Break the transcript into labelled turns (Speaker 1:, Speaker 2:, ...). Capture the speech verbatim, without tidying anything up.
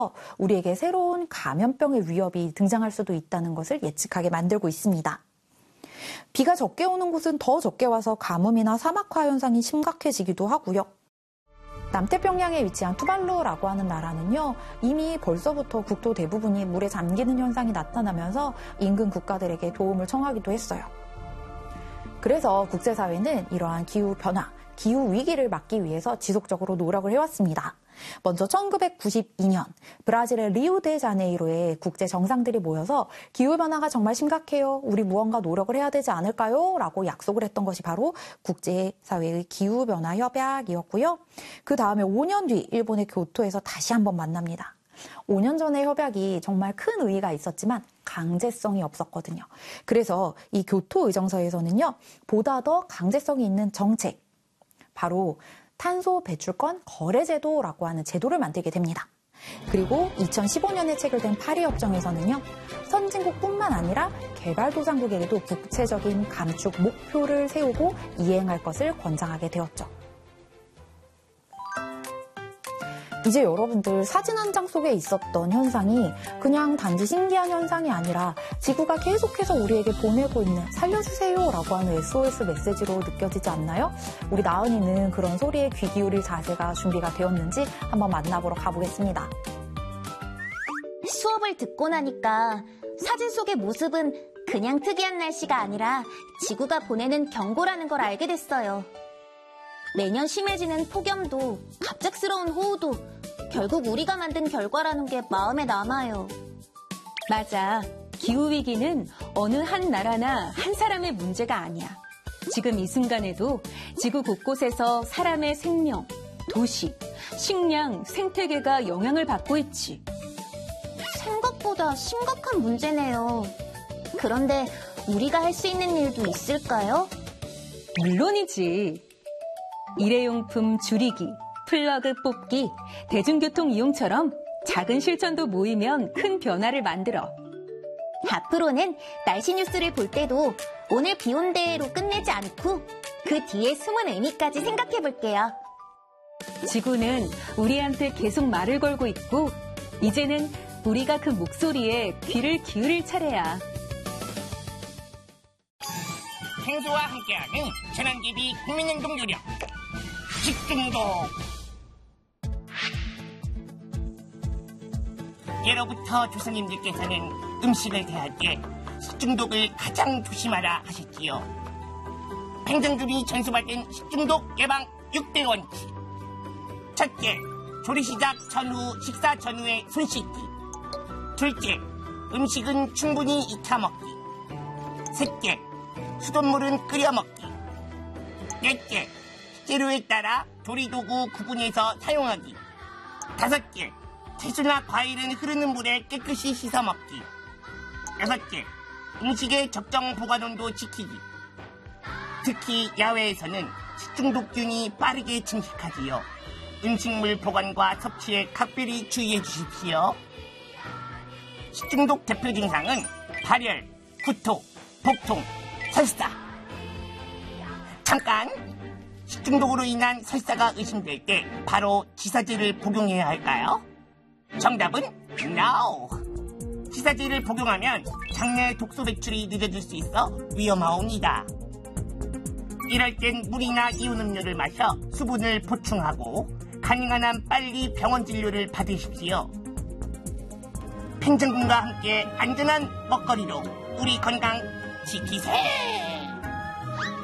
Speaker 1: 우리에게 새로운 감염병의 위협이 등장할 수도 있다는 것을 예측하게 만들고 있습니다. 비가 적게 오는 곳은 더 적게 와서 가뭄이나 사막화 현상이 심각해지기도 하고요. 남태평양에 위치한 투발루라고 하는 나라는요, 이미 벌써부터 국토 대부분이 물에 잠기는 현상이 나타나면서 인근 국가들에게 도움을 청하기도 했어요. 그래서 국제사회는 이러한 기후변화, 기후위기를 막기 위해서 지속적으로 노력을 해왔습니다. 먼저 천구백구십이 년 브라질의 리우데자네이루에 국제 정상들이 모여서 기후변화가 정말 심각해요. 우리 무언가 노력을 해야 되지 않을까요? 라고 약속을 했던 것이 바로 국제사회의 기후변화 협약이었고요. 그 다음에 오 년 뒤 일본의 교토에서 다시 한번 만납니다. 오 년 전의 협약이 정말 큰 의의가 있었지만 강제성이 없었거든요. 그래서 이 교토 의정서에서는요, 보다 더 강제성이 있는 정책, 바로 탄소 배출권 거래제도라고 하는 제도를 만들게 됩니다. 그리고 이천십오 년에 체결된 파리협정에서는요, 선진국뿐만 아니라 개발도상국에게도 구체적인 감축 목표를 세우고 이행할 것을 권장하게 되었죠. 이제 여러분들 사진 한 장 속에 있었던 현상이 그냥 단지 신기한 현상이 아니라 지구가 계속해서 우리에게 보내고 있는 살려주세요라고 하는 에스오에스 메시지로 느껴지지 않나요? 우리 나은이는 그런 소리에 귀 기울일 자세가 준비가 되었는지 한번 만나보러 가보겠습니다.
Speaker 2: 수업을 듣고 나니까 사진 속의 모습은 그냥 특이한 날씨가 아니라 지구가 보내는 경고라는 걸 알게 됐어요. 매년 심해지는 폭염도 갑작스러운 호우도 결국 우리가 만든 결과라는 게 마음에 남아요.
Speaker 3: 맞아. 기후위기는 어느 한 나라나 한 사람의 문제가 아니야. 지금 이 순간에도 지구 곳곳에서 사람의 생명, 도시, 식량, 생태계가 영향을 받고 있지.
Speaker 2: 생각보다 심각한 문제네요. 그런데 우리가 할 수 있는 일도 있을까요?
Speaker 3: 물론이지. 일회용품 줄이기, 플러그 뽑기, 대중교통 이용처럼 작은 실천도 모이면 큰 변화를 만들어.
Speaker 2: 앞으로는 날씨 뉴스를 볼 때도 오늘 비 온대로 끝내지 않고 그 뒤에 숨은 의미까지 생각해 볼게요.
Speaker 3: 지구는 우리한테 계속 말을 걸고 있고 이제는 우리가 그 목소리에 귀를 기울일 차례야.
Speaker 4: 생수와 함께하는 재난기비 국민행동 요령 식중독. 예로부터 조상님들께서는 음식을 대할 때 식중독을 가장 조심하라 하셨지요. 행정급이 전수받은 식중독 예방 육 대 원칙. 첫째, 조리 시작 전후, 식사 전후에 손 씻기. 둘째, 음식은 충분히 익혀 먹기. 셋째, 수돗물은 끓여 먹기. 넷째, 재료에 따라 조리도구 구분해서 사용하기. 다섯째, 채소나 과일은 흐르는 물에 깨끗이 씻어 먹기. 여섯째, 음식의 적정 보관온도 지키기. 특히 야외에서는 식중독균이 빠르게 증식하지요. 음식물 보관과 섭취에 각별히 주의해 주십시오. 식중독 대표 증상은 발열, 구토, 복통, 설사. 잠깐! 식중독으로 인한 설사가 의심될 때 바로 지사제를 복용해야 할까요? 정답은 NO! 지사제를 복용하면 장내 독소 배출이 늦어질 수 있어 위험하옵니다. 이럴 땐 물이나 이온 음료를 마셔 수분을 보충하고 가능한 한 빨리 병원 진료를 받으십시오. 행정군과 함께 안전한 먹거리로 우리 건강 지키세!